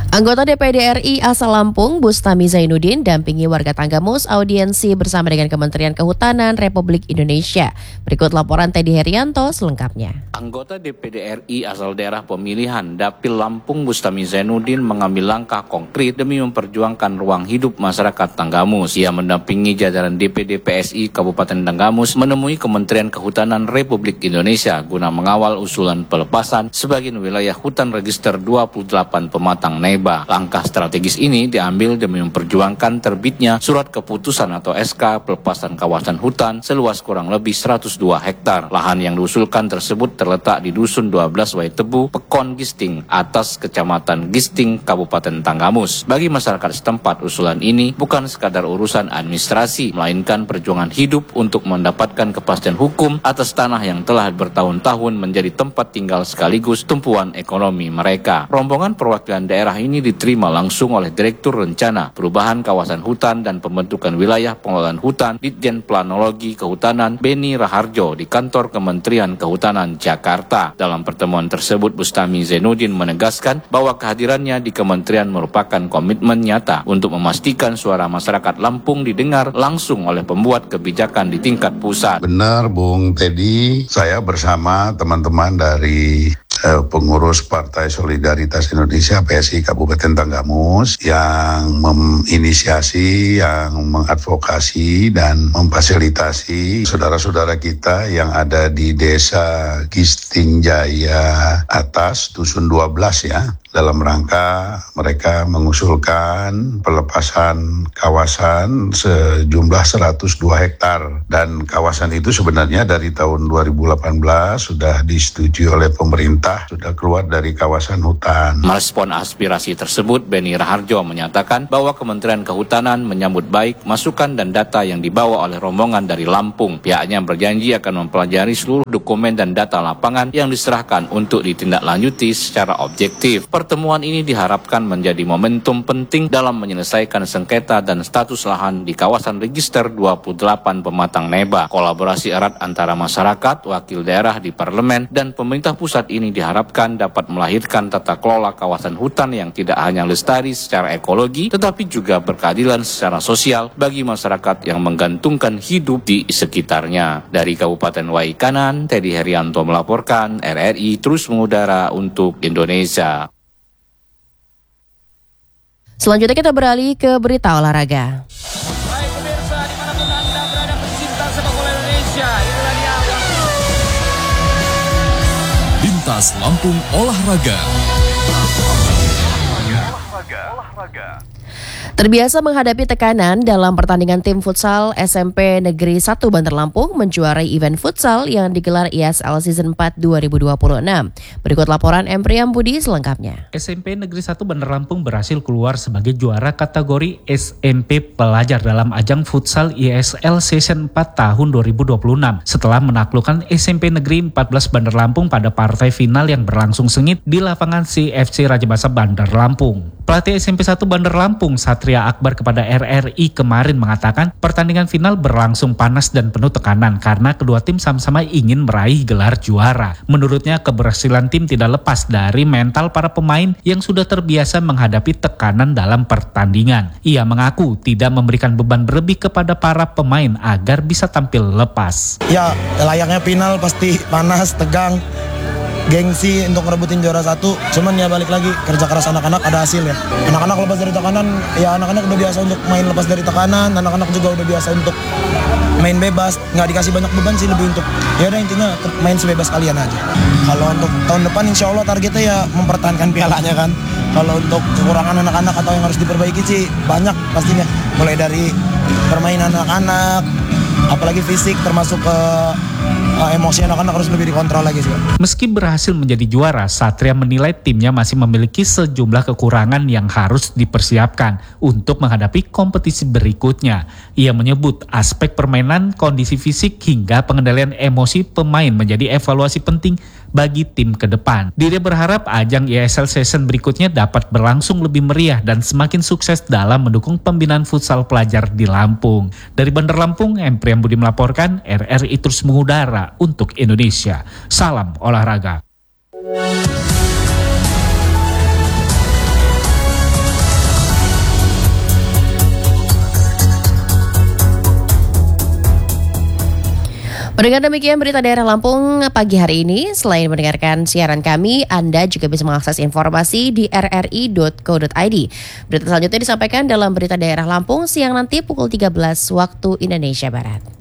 Anggota DPD RI asal Lampung, Bustami Zainuddin, dampingi warga Tanggamus audiensi bersama dengan Kementerian Kehutanan Republik Indonesia. Berikut laporan Teddy Herianto selengkapnya. Anggota DPD RI asal daerah pemilihan Dapil Lampung, Bustami Zainuddin, mengambil langkah konkret demi memperjuangkan ruang hidup masyarakat Tanggamus. Ia mendampingi jajaran DPD PSI Kabupaten Tanggamus menemui Kementerian Kehutanan Republik Indonesia guna mengawal usulan pelepasan sebagian wilayah hutan register 28 Pematang Neba. Langkah strategis ini diambil demi memperjuangkan terbitnya surat keputusan atau SK pelepasan kawasan hutan seluas kurang lebih 102 hektar. Lahan yang diusulkan tersebut terletak di Dusun 12 Waitebu, Pekon Gisting, atas Kecamatan Gisting, Kabupaten Tanggamus. Bagi masyarakat setempat, usulan ini bukan sekadar urusan administrasi, melainkan perjuangan hidup untuk mendapatkan kepastian hukum atas tanah yang telah bertahun-tahun menjadi tempat tinggal sekaligus tumpuan ekonomi mereka. Rombongan perwakilan daerah ini diterima langsung oleh Direktur Rencana Perubahan Kawasan Hutan dan Pembentukan Wilayah Pengelolaan Hutan Ditjen Planologi Kehutanan Beni Raharjo di kantor Kementerian Kehutanan Jakarta. Dalam pertemuan tersebut, Bustami Zainuddin menegaskan bahwa kehadirannya di kementerian merupakan komitmen nyata untuk memastikan suara masyarakat Lampung didengar langsung oleh pembuat kebijakan di tingkat pusat. Benar, Bung Teddy, saya bersama teman-teman dari pengurus Partai Solidaritas Indonesia PSI Kabupaten Tanggamus yang menginisiasi, yang mengadvokasi dan memfasilitasi saudara-saudara kita yang ada di Desa Gisting Jaya Atas, Dusun 12 ya, dalam rangka mereka mengusulkan pelepasan kawasan sejumlah 102 hektar. Dan kawasan itu sebenarnya dari tahun 2018 sudah disetujui oleh pemerintah, sudah keluar dari kawasan hutan. Merespon aspirasi tersebut, Beni Raharjo menyatakan bahwa Kementerian Kehutanan menyambut baik masukan dan data yang dibawa oleh rombongan dari Lampung. Pihaknya berjanji akan mempelajari seluruh dokumen dan data lapangan yang diserahkan untuk ditindaklanjuti secara objektif. Pertemuan ini diharapkan menjadi momentum penting dalam menyelesaikan sengketa dan status lahan di kawasan register 28 Pematang Neba. Kolaborasi erat antara masyarakat, wakil daerah di parlemen, dan pemerintah pusat ini diharapkan dapat melahirkan tata kelola kawasan hutan yang tidak hanya lestari secara ekologi, tetapi juga berkeadilan secara sosial bagi masyarakat yang menggantungkan hidup di sekitarnya. Dari Kabupaten Waikanan, Teddy Herianto melaporkan, RRI terus mengudara untuk Indonesia. Selanjutnya kita beralih ke berita olahraga. Baik pemirsa, dimanapun Anda berada pecinta sepak bola Indonesia, inilah dia Lintas Lampung Olahraga. Terbiasa menghadapi tekanan dalam pertandingan tim futsal SMP Negeri 1 Bandar Lampung menjuarai event futsal yang digelar ISL Season 4 2026. Berikut laporan Empriam Budi selengkapnya. SMP Negeri 1 Bandar Lampung berhasil keluar sebagai juara kategori SMP pelajar dalam ajang futsal ISL Season 4 tahun 2026 setelah menaklukkan SMP Negeri 14 Bandar Lampung pada partai final yang berlangsung sengit di lapangan CFC Rajabasa Bandar Lampung. Pelatih SMP 1 Bandar Lampung, Satria Akbar, kepada RRI kemarin mengatakan pertandingan final berlangsung panas dan penuh tekanan karena kedua tim sama-sama ingin meraih gelar juara. Menurutnya keberhasilan tim tidak lepas dari mental para pemain yang sudah terbiasa menghadapi tekanan dalam pertandingan. Ia mengaku tidak memberikan beban berlebih kepada para pemain agar bisa tampil lepas. Ya, layaknya final pasti panas, tegang, gengsi untuk ngerebutin juara 1, cuman ya balik lagi kerja keras anak-anak ada hasil ya. Anak-anak lepas dari tekanan, ya anak-anak udah biasa untuk main lepas dari tekanan, anak-anak juga udah biasa untuk main bebas, nggak dikasih banyak beban sih, lebih untuk ya udah intinya main sebebas kalian aja. Kalau untuk tahun depan insya Allah targetnya ya mempertahankan pialanya kan. Kalau untuk kekurangan anak-anak atau yang harus diperbaiki sih banyak pastinya, mulai dari permainan anak-anak, apalagi fisik termasuk ke emosi anak-anak harus lebih dikontrol lagi sih. Meski berhasil menjadi juara, Satria menilai timnya masih memiliki sejumlah kekurangan yang harus dipersiapkan untuk menghadapi kompetisi berikutnya. Ia menyebut aspek permainan, kondisi fisik hingga pengendalian emosi pemain menjadi evaluasi penting bagi tim ke depan. Dia berharap ajang ISL Season berikutnya dapat berlangsung lebih meriah dan semakin sukses dalam mendukung pembinaan futsal pelajar di Lampung. Dari Bandar Lampung, Empriam Budi melaporkan, RRI terus mengudara untuk Indonesia. Salam olahraga. Mendengar demikian berita daerah Lampung pagi hari ini, selain mendengarkan siaran kami, Anda juga bisa mengakses informasi di rri.co.id. Berita selanjutnya disampaikan dalam berita daerah Lampung siang nanti pukul 13 waktu Indonesia Barat.